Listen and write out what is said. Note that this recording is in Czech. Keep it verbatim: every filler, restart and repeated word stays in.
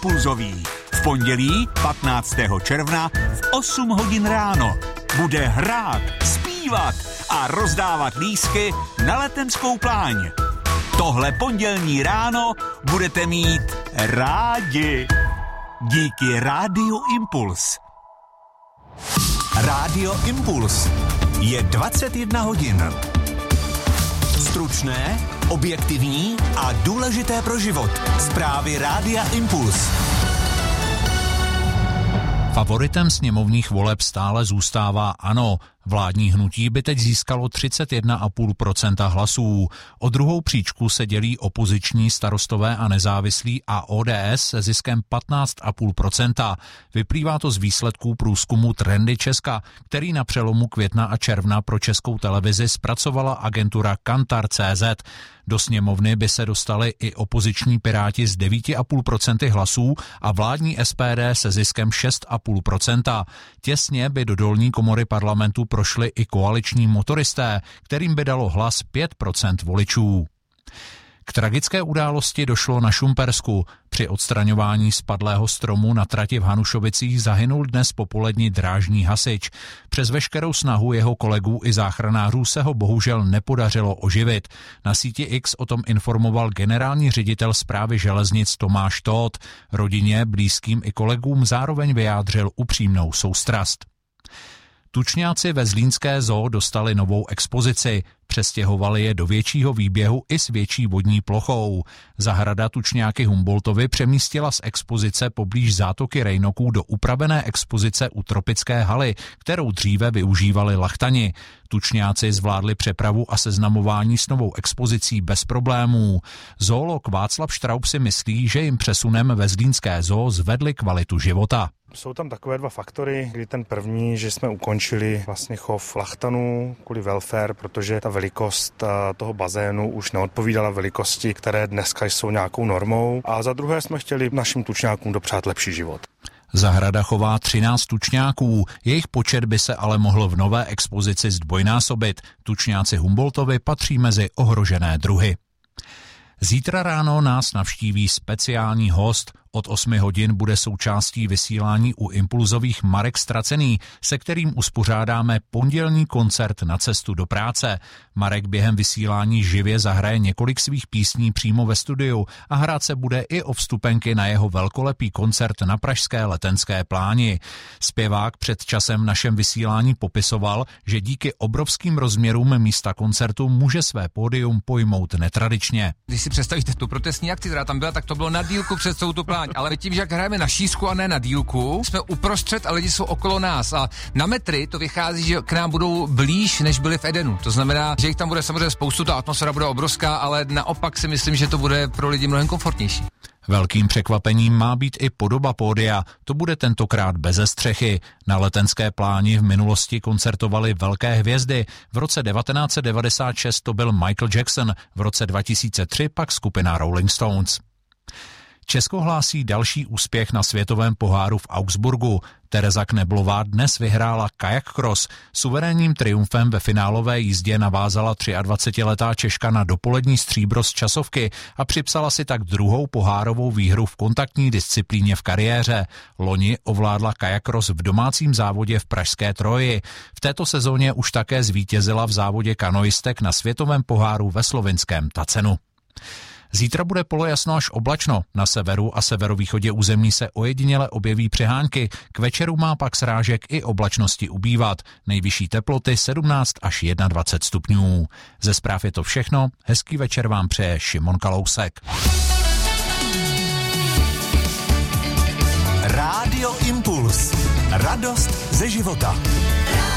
impulzový. V pondělí patnáctého června v osm hodin ráno bude hrát, zpívat a rozdávat lístky na Letenskou pláň. Tohle pondělní ráno budete mít rádi. Díky Rádiu Impuls. Rádio Impuls je dvacet jedna hodin. Stručné, objektivní a důležité pro život. Zprávy Rádia Impuls. Favoritem sněmovních voleb stále zůstává ANO. Vládní hnutí by teď získalo třicet jedna celá pět procenta hlasů. O druhou příčku se dělí opoziční Starostové a nezávislí a O D S se ziskem patnáct celá pět procenta. Vyplývá to z výsledků průzkumu Trendy Česka, který na přelomu května a června pro Českou televizi zpracovala agentura Kantar tečka cé zet. Do sněmovny by se dostali i opoziční Piráti s devět celá pět procenta hlasů a vládní S P D se ziskem šest celá pět procenta. Těsně by do dolní komory parlamentu prošli i koaliční motoristé, kterým by dalo hlas pět procent voličů. K tragické události došlo na Šumpersku. Při odstraňování spadlého stromu na trati v Hanušovicích zahynul dnes popolední drážní hasič. Přes veškerou snahu jeho kolegů i záchranářů se ho bohužel nepodařilo oživit. Na síti X o tom informoval generální ředitel Správy železnic Tomáš Tóth. Rodině, blízkým i kolegům zároveň vyjádřil upřímnou soustrast. Tučňáci ve zlínské zoo dostali novou expozici. Přestěhovali je do většího výběhu i s větší vodní plochou. Zahrada Tučňáky Humboldtovy přemístila z expozice poblíž zátoky Rejnoků do upravené expozice u tropické haly, kterou dříve využívali lachtani. Tučňáci zvládli přepravu a seznamování s novou expozicí bez problémů. Zoolog Václav Štraub si myslí, že jim přesunem ve zlínské zoo zvedli kvalitu života. Jsou tam takové dva faktory, kdy ten první, že jsme ukončili vlastně chov lachtanů kvůli welfare, protože ta velikost toho bazénu už neodpovídala velikosti, které dneska jsou nějakou normou. A za druhé jsme chtěli našim tučňákům dopřát lepší život. Zahrada chová třináct tučňáků, jejich počet by se ale mohl v nové expozici zdvojnásobit. Tučňáci Humboldtovy patří mezi ohrožené druhy. Zítra ráno nás navštíví speciální host. Od osmi hodin bude součástí vysílání u Impulzových Marek Stracený, se kterým uspořádáme pondělní koncert na cestu do práce. Marek během vysílání živě zahraje několik svých písní přímo ve studiu a hrát se bude i o vstupenky na jeho velkolepý koncert na pražské Letenské pláni. Zpěvák před časem v našem vysílání popisoval, že díky obrovským rozměrům místa koncertu může své pódium pojmout netradičně. Když si představíte tu protestní akci, která tam byla, tak to bylo na dílku před celou tu pláň. Ale tím, že jak hrajeme na šířku a ne na dílku, jsme uprostřed a lidi jsou okolo nás. A na metry to vychází, že k nám budou blíž, než byli v Edenu. To znamená, že jich tam bude samozřejmě spoustu, ta atmosféra bude obrovská, ale naopak si myslím, že to bude pro lidi mnohem komfortnější. Velkým překvapením má být i podoba pódia. To bude tentokrát beze střechy. Na Letenské pláni v minulosti koncertovaly velké hvězdy. V roce devatenáct set devadesát šest to byl Michael Jackson, v roce dva tisíce tři pak skupina Rolling Stones. Česko hlásí další úspěch na světovém poháru v Augsburgu. Tereza Kneblová dnes vyhrála kajak cross. Suverénním triumfem ve finálové jízdě navázala dvacetitříletá Češka na dopolední stříbro z časovky a připsala si tak druhou pohárovou výhru v kontaktní disciplíně v kariéře. Loni ovládla kajak cross v domácím závodě v pražské Troji. V této sezóně už také zvítězila v závodě kanoistek na světovém poháru ve slovinském Tacenu. Zítra bude polojasno až oblačno. Na severu a severovýchodě území se ojediněle objeví přehánky. K večeru má pak srážek i oblačnosti ubývat. Nejvyšší teploty sedmnáct až dvacet jedna stupňů. Ze zpráv je to všechno. Hezký večer vám přeje Šimon Kalousek. Rádio Impuls. Radost ze života.